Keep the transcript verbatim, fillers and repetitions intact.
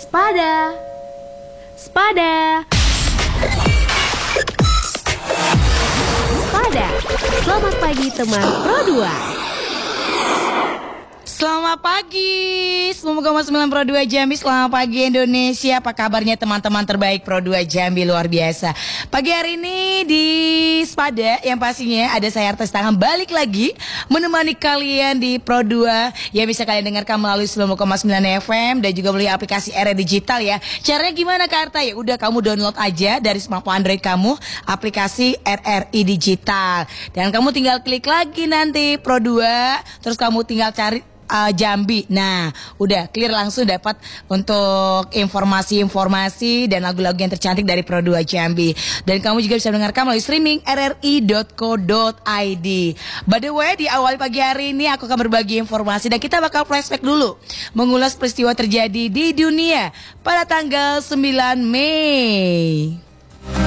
Sepada, sepada, sepada. Selamat pagi teman Pro dua. Selamat pagi, semoga sembilan Pro dua Jambi. Selamat pagi Indonesia. Apa kabarnya teman-teman terbaik Pro dua Jambi, luar biasa. Pagi hari ini di Sepada yang pastinya ada saya Arta Tangan balik lagi menemani kalian di Pro dua yang bisa kalian dengarkan melalui sembilan puluh koma sembilan F M dan juga melalui aplikasi R R Digital ya. Caranya gimana Kak Arta? Ya udah, kamu download aja dari smartphone Android kamu aplikasi R R I Digital dan kamu tinggal klik lagi nanti Pro dua, terus kamu tinggal cari Uh, Jambi. Nah, udah clear, langsung dapat untuk informasi-informasi dan lagu-lagu yang tercantik dari Pro dua Jambi. Dan kamu juga bisa mendengarkan melalui streaming r r i dot co dot i d. By the way, di awal pagi hari ini aku akan berbagi informasi dan kita bakal flashback dulu, mengulas peristiwa terjadi di dunia pada tanggal sembilan Mei.